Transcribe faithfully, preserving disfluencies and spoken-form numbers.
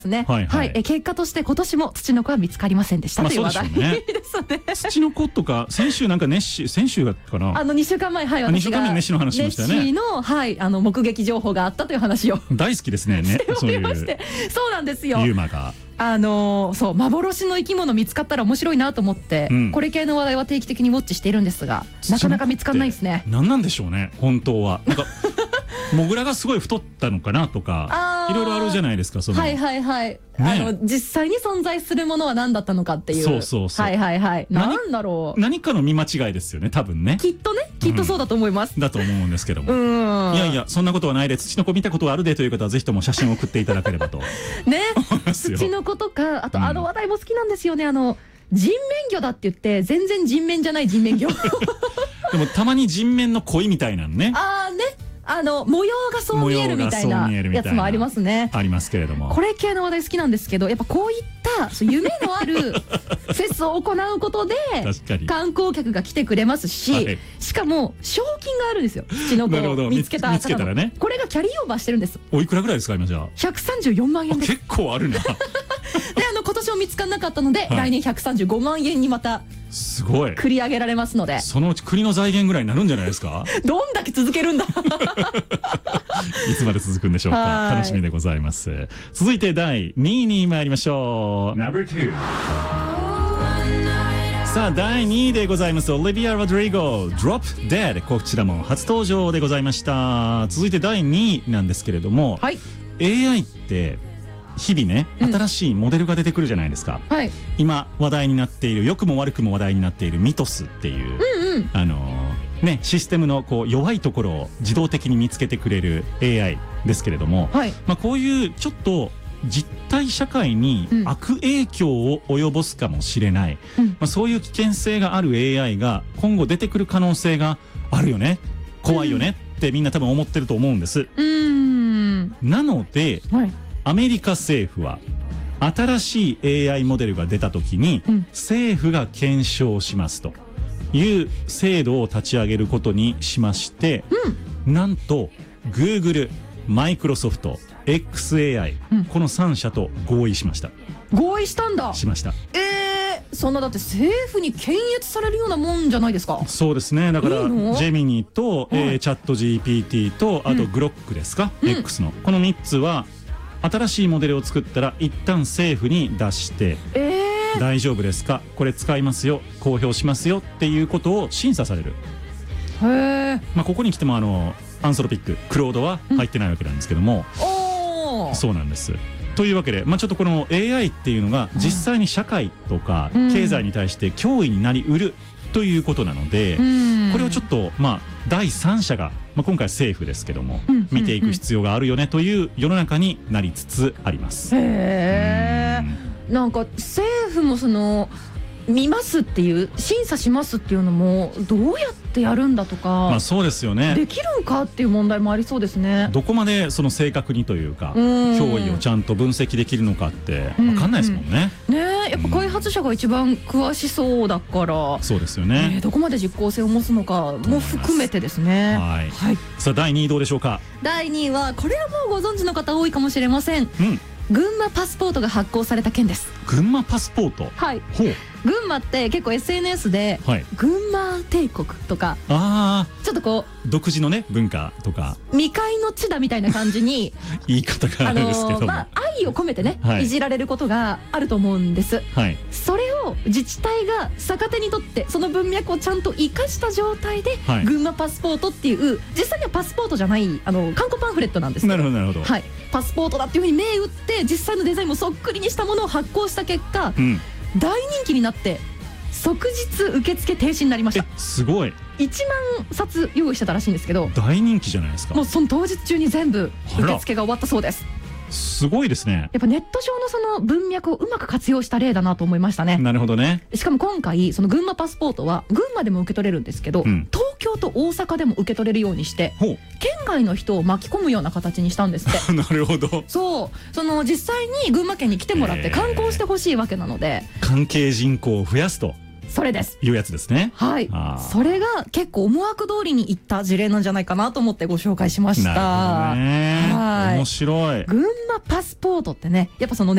ね、はいはいはい、え結果として今年もツチノコは見つかりませんでした、まあ、という話題ですね。 ツチノコとか先週なんかネッシー先週かなあのにしゅうかんまえ、はい、 にしゅうかんまえネッシーの話しましたよね。 ネッシーの、はい、あの目撃情報があったという話を大好きですね。ねしておりまして、そうなんですよ。 ユーマがあのー、そう幻の生き物見つかったら面白いなと思って、うん、これ系の話題は定期的にウォッチしているんですが、なかなか見つかんないですね。 何なんでしょうね本当は。なんかモグラがすごい太ったのかなとかいろいろあるじゃないですか。そのはいはいはい、ね、あの実際に存在するものは何だったのかっていう。 そうそうそう、 はいはいはい、なんだろう、 何かの見間違いですよね多分ね。 きっとねきっとそうだと思います、 うん、だと思うんですけども、 うん、 いやいやそんなことはないで、ツチノコ見たことがあるでという方はぜひとも写真を送っていただければとねツチノコとかあと、うん、あの話題も好きなんですよね。あの人面魚だって言って全然人面じゃない人面魚でもたまに人面の鯉みたいなのね。 ああね、あの模様がそう見えるみたいなやつもありますね。 ありますけれども、 これ系の話題好きなんですけど、やっぱこういった夢のあるフェスを行うことで観光客が来てくれますし、はい、しかも賞金があるんですよ。ツチノコを見つけた方の、ね、これがキャリーオーバーしてるんです。 おいくらぐらいですか今じゃあ。 ひゃくさんじゅうよんまんえんです。 結構あるなであの今年も見つからなかったので、はい、来年ひゃくさんじゅうごまんえんにまたすごい繰り上げられますので、 そのうち国の財源ぐらいになるんじゃないですかどんだけ続けるんだいつまで続くんでしょうか。楽しみでございます。続いてだいにいに参りましょう。さあだいにいでございます。オリビア・ロドリゴ Drop Dead、 こちらも初登場でございました。続いてだいにいなんですけれども、はい、エーアイ って日々ね新しいモデルが出てくるじゃないですか、うん、はい、今話題になっている、良くも悪くも話題になっているミトスっていう、うんうん、あのーね、システムのこう弱いところを自動的に見つけてくれる エーアイ ですけれども、はい、まあ、こういうちょっと実体社会に悪影響を及ぼすかもしれない、うん、まあ、そういう危険性がある エーアイ が今後出てくる可能性があるよね、怖いよねってみんな多分思ってると思うんです。うん、なので、はい、アメリカ政府は新しい エーアイ モデルが出た時に、うん、政府が検証しますという制度を立ち上げることにしまして、うん、なんと Google、マイクロソフト、エックスエーアイ、うん、このさん社と合意しました。 合意したんだ。 しました。 えー、そんなだって政府に検閲されるようなもんじゃないですか。 そうですね。だからジェミニと、はい、えー、チャット ジーピーティー とあとグロックですか、うん、X のこのみっつは新しいモデルを作ったら一旦政府に出して、えー、大丈夫ですか、これ使いますよ、公表しますよっていうことを審査される。へー、まあ、ここに来てもあのアンソロピック、クロードは入ってないわけなんですけども、うん、そうなんです。というわけで、まあ、ちょっとこの エーアイ っていうのが実際に社会とか経済に対して脅威になりうるということなので、うん、これをちょっとまあだいさん者が、まあ、今回政府ですけども、うん、見ていく必要があるよねという世の中になりつつあります。 へー、なんか政府もその見ますっていう、審査しますっていうのもどうやってやるんだとか、 まあそうですよね、 できるんかっていう問題もありそうですね。 どこまでその正確にというか脅威をちゃんと分析できるのかって分かんないですもんね。 うんうん、ねえ、やっぱ開発者が一番詳しそうだから、うん、 そうですよね、 えー、どこまで実効性を持つのかも含めてですね。はい、はい、 さあだいにいどうでしょうか。 だいにいはこれはもうご存知の方多いかもしれません、うん、群馬パスポートが発行された件です。 群馬パスポート、 はい、 ほう、 群馬って結構 エスエヌエス で、はい、群馬帝国とか、あちょっとこう独自のね文化とか未開の地だみたいな感じに言い方があるんですけども、あのーまあ、愛を込めてね、はい、いじられることがあると思うんです、はい、それを自治体が逆手にとってその文脈をちゃんと生かした状態で、はい、群馬パスポートっていう実際にはパスポートじゃないあの観光パンフレットなんです。 なるほどなるほど、 はい、パスポートだっていうふうに銘打って実際のデザインもそっくりにしたものを発行した結果、うん、大人気になって即日受付停止になりました。 すごい。 いちまんさつ用意してたらしいんですけど、 大人気じゃないですか。 もうその当日中に全部受付が終わったそうです。 すごいですね。 やっぱネット上のその文脈をうまく活用した例だなと思いましたね。 なるほどね。 しかも今回その群馬パスポートは群馬でも受け取れるんですけど、うん、東京と大阪でも受け取れるようにして県外の人を巻き込むような形にしたんですって。 なるほど。 そうその実際に群馬県に来てもらって観光してほしいわけなので、 関係人口を増やすとそれですいうやつですね。 はい、それが結構思惑通りにいった事例なんじゃないかなと思ってご紹介しました。 なるほどね。はい、面白い。 群馬パスポートってね、やっぱそのね